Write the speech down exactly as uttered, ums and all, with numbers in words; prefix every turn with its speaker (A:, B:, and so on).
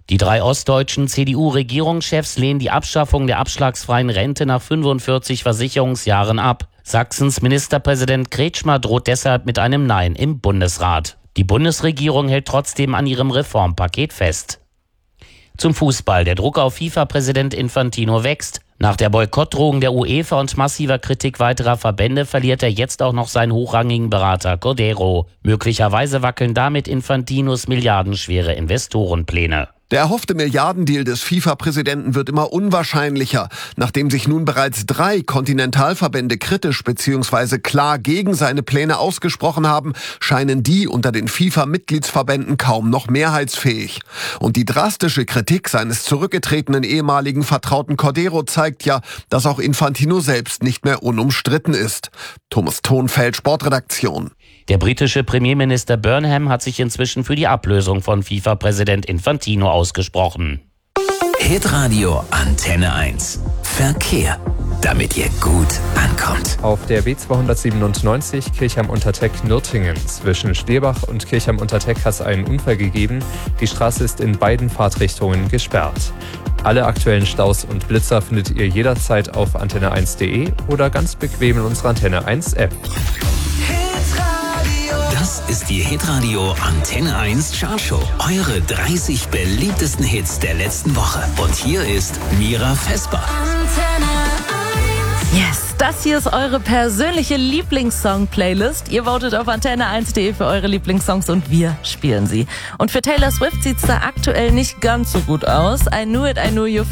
A: Die drei ostdeutschen C D U-Regierungschefs lehnen die Abschaffung der abschlagsfreien Rente nach fünfundvierzig Versicherungsjahren ab. Sachsens Ministerpräsident Kretschmer droht deshalb mit einem Nein im Bundesrat. Die Bundesregierung hält trotzdem an ihrem Reformpaket fest. Zum Fußball. Der Druck auf FIFA-Präsident Infantino wächst. Nach der Boykottdrohung der UEFA und massiver Kritik weiterer Verbände verliert er jetzt auch noch seinen hochrangigen Berater Cordero. Möglicherweise wackeln damit Infantinos milliardenschwere Investorenpläne.
B: Der erhoffte Milliardendeal des FIFA-Präsidenten wird immer unwahrscheinlicher. Nachdem sich nun bereits drei Kontinentalverbände kritisch bzw. klar gegen seine Pläne ausgesprochen haben, scheinen die unter den FIFA-Mitgliedsverbänden kaum noch mehrheitsfähig. Und die drastische Kritik seines zurückgetretenen ehemaligen Vertrauten Cordero zeigt ja, dass auch Infantino selbst nicht mehr unumstritten ist. Thomas Thonfeld, Sportredaktion.
A: Der britische Premierminister Burnham hat sich inzwischen für die Ablösung von FIFA-Präsident Infantino ausgesprochen.
C: Hitradio Antenne eins. Verkehr, damit ihr gut ankommt.
D: Auf der B zweihundertsiebenundneunzig Kirchheim-Unterteck-Nürtingen. Zwischen Schlierbach und Kirchheim-Unterteck hat es einen Unfall gegeben. Die Straße ist in beiden Fahrtrichtungen gesperrt. Alle aktuellen Staus und Blitzer findet ihr jederzeit auf antenne eins punkt de oder ganz bequem in unserer Antenne eins App.
C: Das ist die Hitradio Antenne eins Chartshow. Eure dreißig beliebtesten Hits der letzten Woche. Und hier ist Mira Vesper.
E: Yes, das hier ist eure persönliche Lieblingssong-Playlist. Ihr votet auf antenne eins punkt de für eure Lieblingssongs und wir spielen sie. Und für Taylor Swift sieht's da aktuell nicht ganz so gut aus. I Knew It, I Knew You